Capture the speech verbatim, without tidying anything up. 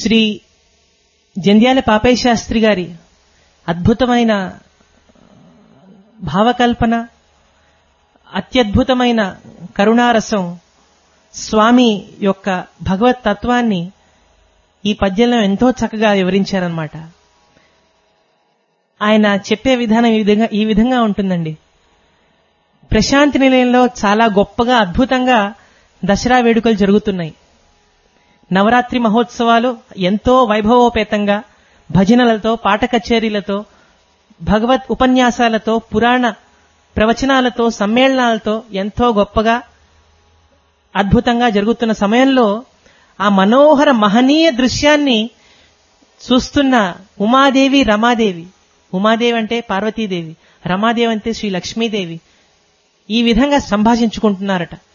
శ్రీ జంధ్యాల పాపయ్య శాస్త్రి గారి అద్భుతమైన భావకల్పన, అత్యద్భుతమైన కరుణారసం, స్వామి యొక్క భగవత్ తత్వాన్ని ఈ పద్యంలో ఎంతో చక్కగా వివరించారన్నమాట. ఆయన చెప్పే విధానం ఈ విధంగా ఈ విధంగా ఉంటుందండి. ప్రశాంతి నిలయంలో చాలా గొప్పగా అద్భుతంగా దసరా వేడుకలు జరుగుతున్నాయి. నవరాత్రి మహోత్సవాలు ఎంతో వైభవోపేతంగా భజనలతో, పాట కచేరీలతో, భగవత్ ఉపన్యాసాలతో, పురాణ ప్రవచనాలతో, సమ్మేళనాలతో ఎంతో గొప్పగా అద్భుతంగా జరుగుతున్న సమయంలో ఆ మనోహర మహనీయ దృశ్యాన్ని చూస్తున్న ఉమాదేవి, రమాదేవి, ఉమాదేవి అంటే పార్వతీదేవి, రమాదేవి అంటే శ్రీ లక్ష్మీదేవి ఈ విధంగా సంభాషించుకుంటున్నారట.